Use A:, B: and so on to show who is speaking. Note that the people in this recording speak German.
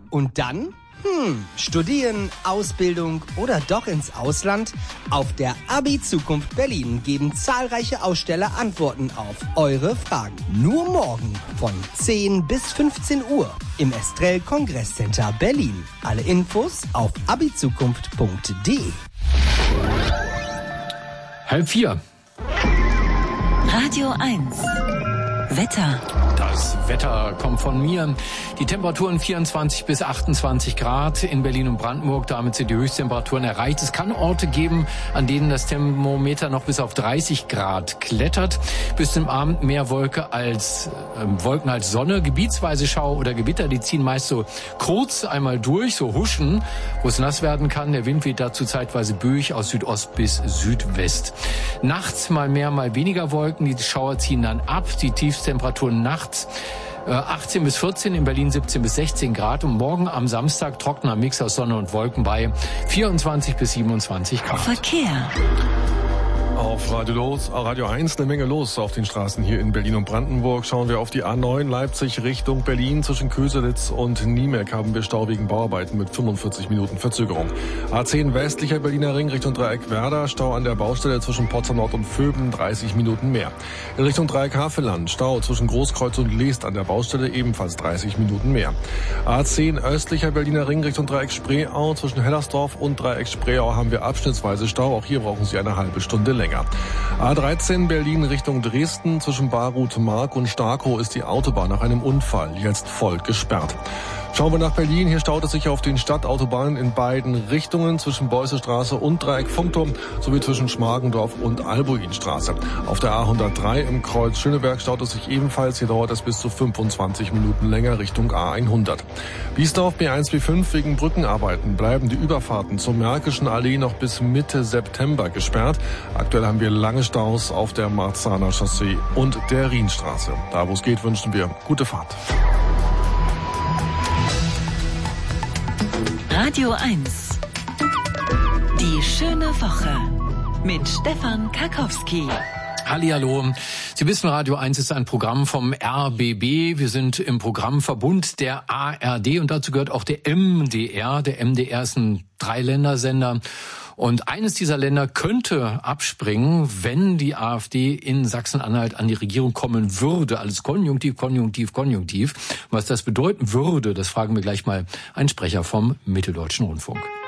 A: Und dann? Studieren, Ausbildung oder doch ins Ausland? Auf der Abi-Zukunft Berlin geben zahlreiche Aussteller Antworten auf eure Fragen. Nur morgen von 10 bis 15 Uhr im Estrell Kongresscenter Berlin. Alle Infos auf abizukunft.de.
B: 3:30.
C: Radio 1. Wetter.
B: Das Wetter kommt von mir. Die Temperaturen 24 bis 28 Grad in Berlin und Brandenburg. Damit sind die Höchsttemperaturen erreicht. Es kann Orte geben, an denen das Thermometer noch bis auf 30 Grad klettert. Bis zum Abend mehr Wolken als Sonne. Gebietsweise Schauer oder Gewitter, die ziehen meist so kurz einmal durch, so huschen, wo es nass werden kann. Der Wind weht dazu zeitweise böig aus Südost bis Südwest. Nachts mal mehr, mal weniger Wolken. Die Schauer ziehen dann ab. Die Tiefstemperaturen nachts 18 bis 14, in Berlin 17 bis 16 Grad und morgen am Samstag trockener Mix aus Sonne und Wolken bei 24 bis 27 Grad.
C: Verkehr.
D: Auf Radio 1 eine Menge los auf den Straßen hier in Berlin und Brandenburg. Schauen wir auf die A9 Leipzig Richtung Berlin. Zwischen Köselitz und Niemek haben wir Stau wegen Bauarbeiten mit 45 Minuten Verzögerung. A10 westlicher Berliner Ring Richtung Dreieck Werder. Stau an der Baustelle zwischen Potsdam Nord und Vöben, 30 Minuten mehr. In Richtung Dreieck Havelland Stau zwischen Großkreuz und Leest an der Baustelle, ebenfalls 30 Minuten mehr. A10 östlicher Berliner Ring Richtung Dreieck Spreeau. Zwischen Hellersdorf und Dreieck Spreeau haben wir abschnittsweise Stau. Auch hier brauchen Sie eine halbe Stunde länger. A13 Berlin Richtung Dresden. Zwischen Baruth-Mark und Starkow ist die Autobahn nach einem Unfall jetzt voll gesperrt. Schauen wir nach Berlin. Hier staut es sich auf den Stadtautobahnen in beiden Richtungen zwischen Beussestraße und Dreieck Funkturm sowie zwischen Schmargendorf und Albuinstraße. Auf der A103 im Kreuz Schöneberg staut es sich ebenfalls. Hier dauert es bis zu 25 Minuten länger Richtung A100. Biesdorf B1, B5 wegen Brückenarbeiten bleiben die Überfahrten zur Märkischen Allee noch bis Mitte September gesperrt. Aktuell haben wir lange Staus auf der Marzahner Chaussee und der Rienstraße. Da wo es geht, wünschen wir gute Fahrt.
C: Radio 1. Die schöne Woche mit Stefan Karkowski.
B: Hallihallo. Sie wissen, Radio 1 ist ein Programm vom RBB. Wir sind im Programmverbund der ARD und dazu gehört auch der MDR. Der MDR ist ein Dreiländersender. Und eines dieser Länder könnte abspringen, wenn die AfD in Sachsen-Anhalt an die Regierung kommen würde. Alles Konjunktiv, Konjunktiv, Konjunktiv. Was das bedeuten würde, das fragen wir gleich mal einen Sprecher vom Mitteldeutschen Rundfunk.